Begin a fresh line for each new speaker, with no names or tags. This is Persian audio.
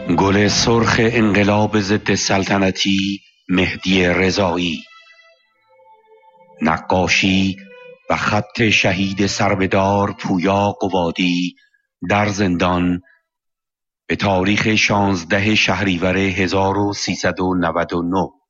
گل سرخ انقلاب ضد سلطنتی مهدی رضایی، نقاشی و خط شهید سربهدار پویا قبادی در زندان به تاریخ 16 شهریور 1399.